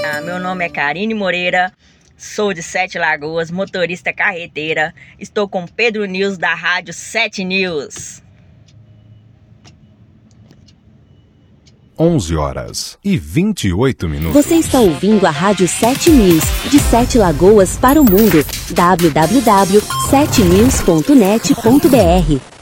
Meu nome é Karine Moreira, sou de Sete Lagoas, motorista carreteira. Estou com Pedro News da Rádio 7 News. 11h28. Você está ouvindo a Rádio 7 News, de Sete Lagoas para o mundo. www.7news.net.br